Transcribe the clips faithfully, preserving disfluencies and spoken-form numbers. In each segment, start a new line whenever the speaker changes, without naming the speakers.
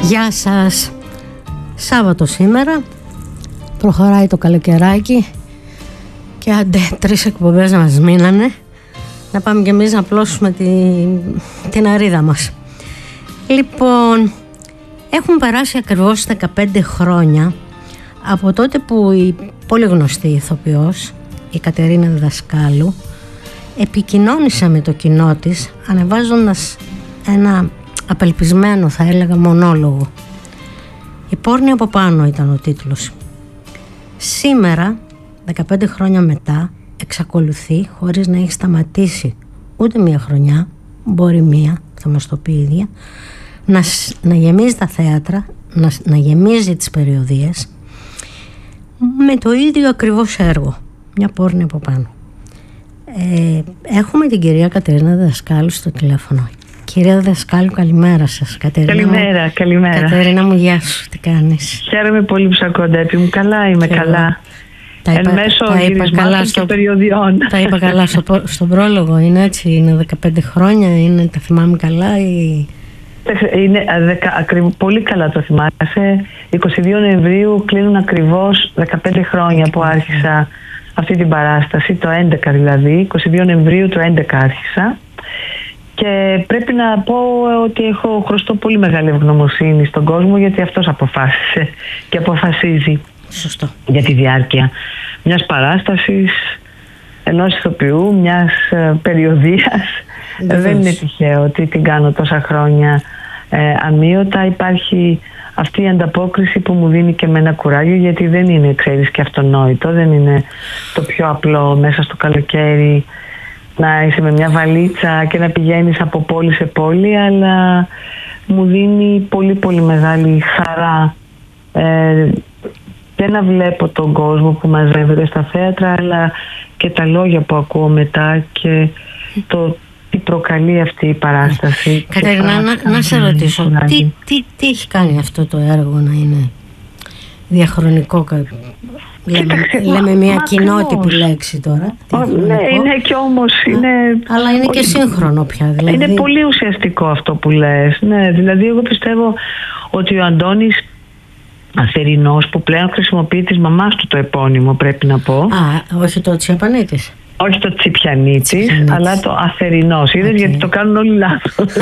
Γεια σας. Σάββατο σήμερα, προχωράει το καλοκαιράκι και άντε τρεις εκπομπές μας μείνανε. Να πάμε κι εμείς να πλώσουμε την, την αρίδα μας. Λοιπόν, έχουν περάσει ακριβώς δεκαπέντε χρόνια από τότε που η πολύ γνωστή ηθοποιός, η Κατερίνα Διδασκάλου, επικοινώνησε με το κοινό της ανεβάζοντας ένα απελπισμένο, θα έλεγα, μονόλογο. «Η πόρνη από πάνω» ήταν ο τίτλος. Σήμερα, δεκαπέντε χρόνια μετά, εξακολουθεί χωρίς να έχει σταματήσει ούτε μία χρονιά, μπορεί μία, θα μας το πει η ίδια, να, να γεμίζει τα θέατρα, να, να γεμίζει τις περιοδίες με το ίδιο ακριβώς έργο, μια πόρνη από πάνω. Ε, έχουμε την κυρία Κατερίνα Διδασκάλου στο τηλέφωνο. Κυρία Διδασκάλου, καλημέρα σας. Κατερίνα
καλημέρα,
μου,
καλημέρα.
Κατερίνα μου, γεια σου, τι κάνεις?
Χαίρομαι πολύ που σ' ακούω, Ντέπη μου. Καλά, είμαι και καλά.
Τα
Εν μέσω γυρισμάτων
στο,
και περιοδιών.
Τα είπα καλά στο, στον πρόλογο, είναι έτσι, είναι δεκαπέντε χρόνια, είναι, τα θυμάμαι καλά ή...
Είναι δεκα, ακριβ, πολύ καλά το θυμάσαι. είκοσι δύο Νοεμβρίου κλείνουν ακριβώς δεκαπέντε χρόνια που άρχισα αυτή την παράσταση, το έντεκα δηλαδή, είκοσι δύο Νοεμβρίου του έντεκα άρχισα. Και πρέπει να πω ότι έχω χρωστώ πολύ μεγάλη ευγνωμοσύνη στον κόσμο, γιατί αυτός αποφάσισε και αποφασίζει.
Σωστό.
Για τη διάρκεια μιας παράστασης, ενός ηθοποιού, μιας ε, περιοδίας. Βεβαίως. Δεν είναι τυχαίο ότι την κάνω τόσα χρόνια ε, αμείωτα. Υπάρχει αυτή η ανταπόκριση που μου δίνει και με ένα κουράγιο, γιατί δεν είναι, ξέρεις, και αυτονόητο. Δεν είναι το πιο απλό μέσα στο καλοκαίρι να είσαι με μια βαλίτσα και να πηγαίνεις από πόλη σε πόλη, αλλά μου δίνει πολύ πολύ μεγάλη χαρά ε, και να βλέπω τον κόσμο που μαζεύεται στα θέατρα, αλλά και τα λόγια που ακούω μετά και το τι προκαλεί αυτή η παράσταση.
Κατερίνα, να, να σε ρωτήσω, τι, τι, τι έχει κάνει αυτό το έργο να είναι διαχρονικό? Λέμε, λέμε μια κοινότυπη λέξη τώρα.
Ναι, είναι και όμως είναι...
Αλλά είναι και σύγχρονο πια. Δηλαδή.
Είναι πολύ ουσιαστικό αυτό που λες. Ναι, δηλαδή εγώ πιστεύω ότι ο Αντώνης Αθερινός, που πλέον χρησιμοποιεί της μαμάς του το επώνυμο, πρέπει να πω.
Α, όχι το Τσιαπανίτης.
Όχι το Τσιπιανίτης, αλλά το Αθερινός. Είδες, okay. Γιατί το κάνουν όλοι λάθος.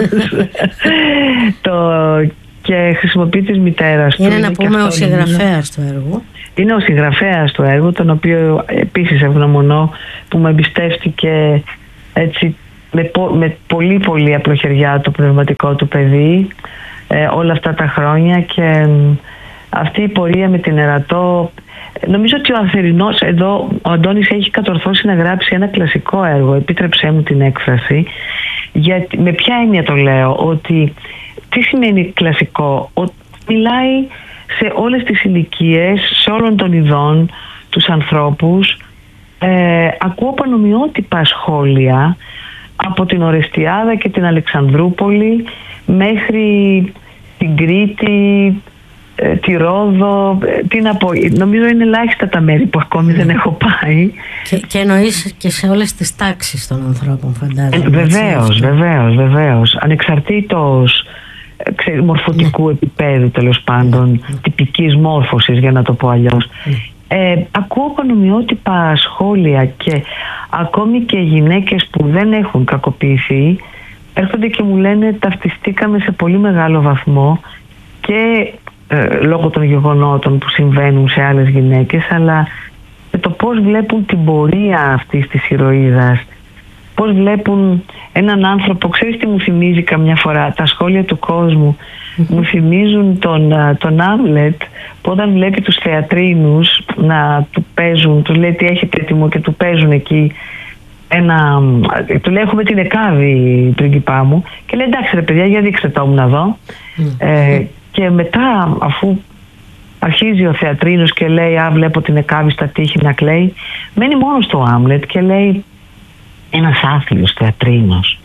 το... Και χρησιμοποιεί της μητέρας του.
Είναι να πούμε ο συγγραφέας του έργου.
Είναι ο συγγραφέας του έργου, τον οποίο επίσης ευγνωμονώ που με εμπιστεύτηκε έτσι με, πο, με πολύ πολύ απλοχεριά το πνευματικό του παιδί ε, όλα αυτά τα χρόνια, και ε, αυτή η πορεία με την Ερατό. Νομίζω ότι ο Αθερινός εδώ, ο Αντώνης έχει κατορθώσει να γράψει ένα κλασικό έργο, επίτρεψέ μου την έκφραση, γιατί, με ποια έννοια το λέω, ότι τι σημαίνει κλασικό? Ότι μιλάει σε όλες τις ηλικίες, σε όλων των ειδών, τους ανθρώπους. Ε, ακούω πανομοιότυπα σχόλια από την Ορεστιάδα και την Αλεξανδρούπολη μέχρι την Κρήτη, ε, τη Ρόδο, ε, τι να πω, νομίζω είναι ελάχιστα τα μέρη που ακόμη δεν έχω πάει.
Και, και εννοείς και σε όλες τις τάξεις των ανθρώπων, φαντάζομαι.
Ε, βεβαίως, βεβαίως, βεβαίως. Ανεξαρτήτως μορφωτικού ναι. επίπεδου, τέλος πάντων, ναι. τυπικής μόρφωσης, για να το πω αλλιώς. Ναι. Ε, ακούω πανομοιότυπα σχόλια, και ακόμη και γυναίκες που δεν έχουν κακοποιηθεί έρχονται και μου λένε ταυτιστήκαμε σε πολύ μεγάλο βαθμό, και ε, λόγω των γεγονότων που συμβαίνουν σε άλλες γυναίκες, αλλά και το πώς βλέπουν την πορεία αυτής της ηρωίδας, πώς βλέπουν έναν άνθρωπο. Ξέρεις τι μου θυμίζει καμιά φορά? Τα σχόλια του κόσμου mm-hmm. μου θυμίζουν τον, τον Άμλετ, που όταν βλέπει τους θεατρίνους να του παίζουν, τους λέει τι έχετε έτοιμο, και του παίζουν εκεί ένα, του λέει έχουμε την Εκάβη πρίγκιπά μου, και λέει εντάξει ρε παιδιά, για δείξτε το μου να δω. Mm-hmm. ε, και μετά, αφού αρχίζει ο θεατρίνος και λέει α, βλέπω την Εκάβη στα τείχη να κλαίει, μένει μόνο στο Άμλετ και λέει ένας άθλιος θεατρίνος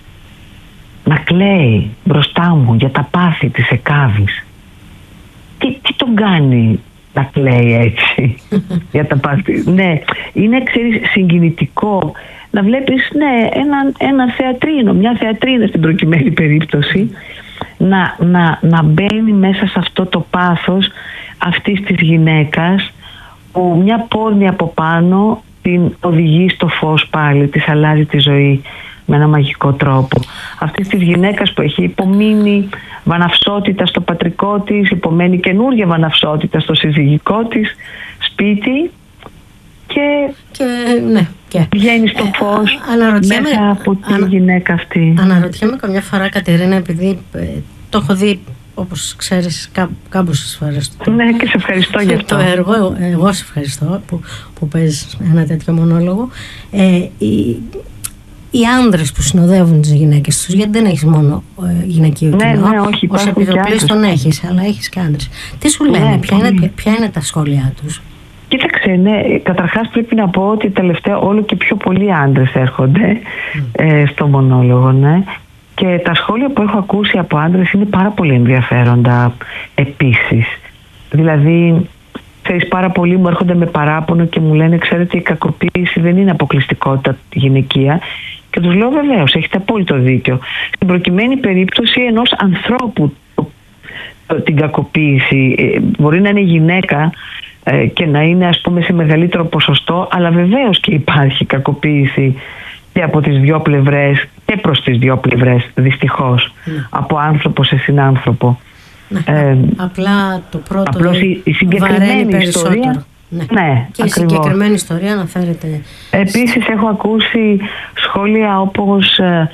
να κλαίει μπροστά μου για τα πάθη της Εκάβης. Τι, τι τον κάνει να κλαίει έτσι για τα πάθη? Ναι, είναι, ξέρεις, συγκινητικό να βλέπεις ναι, ένα, ένα θεατρίνο, μια θεατρίνα στην προκειμένη περίπτωση, να, να, να μπαίνει μέσα σε αυτό το πάθος αυτής της γυναίκας που μια πόρνη από πάνω την οδηγεί στο φως πάλι, της αλλάζει τη ζωή με ένα μαγικό τρόπο. Αυτή της γυναίκας που έχει υπομείνει βαναυσότητα στο πατρικό της, υπομένει καινούργια βαναυσότητα στο συζυγικό της σπίτι και,
και, ναι, και.
βγαίνει στο φως
ε,
μέσα από τη ανα, γυναίκα αυτή.
Αναρωτιέμαι καμιά φορά, Κατερίνα, επειδή ε, το έχω δει, όπως ξέρεις, κά, κάμποσες φορές.
Ναι, και σε ευχαριστώ γι' αυτό.
Το έργο, εγώ σε ευχαριστώ που, που παίζεις ένα τέτοιο μονόλογο. Ε, η, Οι άνδρες που συνοδεύουν τις γυναίκες τους, γιατί δεν έχεις μόνο ε, γυναικείο κοινό.
Ναι, ναι, όχι,
ως επιδοπλής τον έχεις, αλλά έχεις και άνδρες. Τι σου λένε, ναι, ποια, είναι, ποια είναι τα σχόλιά τους?
Κοίταξε, ναι, καταρχάς πρέπει να πω ότι τελευταία όλο και πιο πολλοί άντρες έρχονται mm. ε, στο μονόλογο, ναι. Και τα σχόλια που έχω ακούσει από άντρες είναι πάρα πολύ ενδιαφέροντα επίσης. Δηλαδή, ξέρεις, πάρα πολλοί μου έρχονται με παράπονο και μου λένε, ξέρετε, η κακοποίηση δεν είναι αποκλειστικότητα γυναικεία. Και τους λέω, βεβαίως, έχετε απόλυτο δίκιο. Στην προκειμένη περίπτωση ενός ανθρώπου την κακοποίηση, μπορεί να είναι γυναίκα και να είναι, ας πούμε, σε μεγαλύτερο ποσοστό, αλλά βεβαίως και υπάρχει κακοποίηση και από τις δυο πλευρές και προς τις δυο πλευρές, δυστυχώς, mm. από άνθρωπο σε συνάνθρωπο.
Ε, απλά το πρώτο
απλώς η, η συγκεκριμένη ιστορία,
ναι.
Ναι,
και
ακριβώς.
Η συγκεκριμένη ιστορία αναφέρεται.
Επίσης έχω ακούσει σχόλια όπως ε,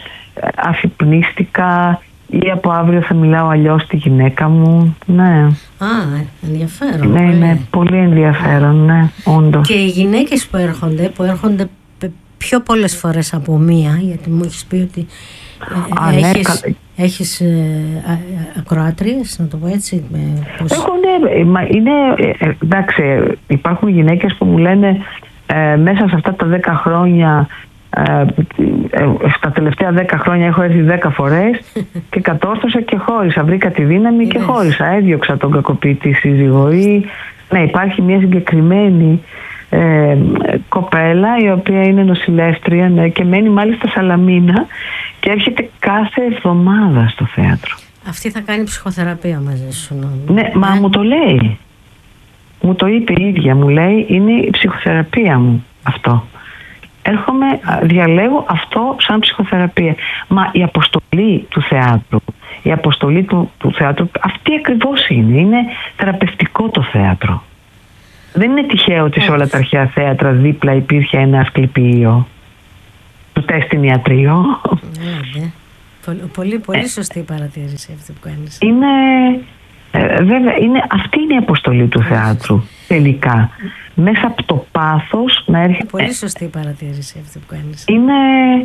αφυπνίστηκα ή από αύριο θα μιλάω αλλιώς στη γυναίκα μου. Ναι.
Α, ενδιαφέρον.
Ναι, ναι, πολύ ενδιαφέρον, ναι, όντως.
Και οι γυναίκες που έρχονται, που έρχονται πιο πολλές φορές από μία, γιατί μου έχεις πει ότι
Α,
έχεις,
ναι, κα...
έχεις ε, α, ακροάτριες, να το πω έτσι. Ε, πώς...
Έχω, ναι, μα είναι, ε, εντάξει, υπάρχουν γυναίκες που μου λένε ε, μέσα σε αυτά τα δέκα χρόνια, ε, ε, στα τελευταία δέκα χρόνια έχω έρθει δέκα φορές και κατόρθωσα και χώρισα, βρήκα τη δύναμη και χώρισα, έδιωξα τον κακοποιητή σύζυγο. Ή, ναι, υπάρχει μια συγκεκριμένη Ε, κοπέλα η οποία είναι νοσηλεύτρια, ναι, και μένει μάλιστα Σαλαμίνα και έρχεται κάθε εβδομάδα στο θέατρο.
Αυτή θα κάνει ψυχοθεραπεία μαζί σου, νομίζω.
Ναι, μα μου το λέει. Μου το είπε η ίδια, μου λέει, είναι η ψυχοθεραπεία μου αυτό. Έρχομαι, διαλέγω αυτό σαν ψυχοθεραπεία. Μα η αποστολή του θεάτρου, η αποστολή του, του θεάτρου, αυτή ακριβώς είναι. Είναι θεραπευτικό το θέατρο. Δεν είναι τυχαίο ότι σε όλα τα αρχαία θέατρα δίπλα υπήρχε ένα ασκληπείο του τέστην ιατρείο.
Ναι, πολύ, πολύ, πολύ σωστή η παρατήρηση αυτή που κάνεις.
Είναι, ε, βέβαια, είναι, αυτή είναι η αποστολή του θεάτρου τελικά. Μέσα από το πάθος να έρχεται...
Πολύ σωστή η παρατήρηση αυτή που κάνεις.
Είναι...